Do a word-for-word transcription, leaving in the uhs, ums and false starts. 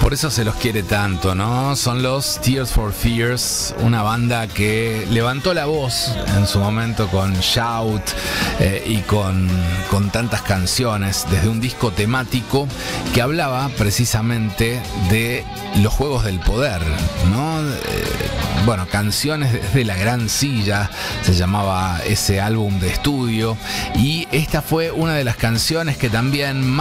Por eso se los quiere tanto, ¿no? Son los Tears for Fears, una banda que levantó la voz en su momento con Shout eh, y con, con tantas canciones, desde un disco temático que hablaba precisamente de los juegos del poder, ¿no? Eh, bueno, canciones desde la gran silla, se llamaba ese álbum de estudio, y esta fue una de las canciones que también